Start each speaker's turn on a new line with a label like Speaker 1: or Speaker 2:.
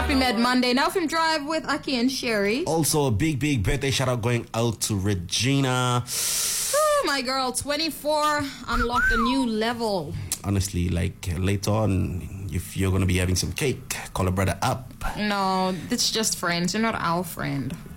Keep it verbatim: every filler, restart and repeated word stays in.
Speaker 1: Happy Mad Monday. Now from Drive with Aki and Sherry.
Speaker 2: Also, a big, big birthday shout out going out to Regina.
Speaker 1: Oh, my girl, twenty-four, unlocked a new level.
Speaker 2: Honestly, like later on, if you're going to be having some cake, call a brother up.
Speaker 1: No, it's just friends. You're not our friend.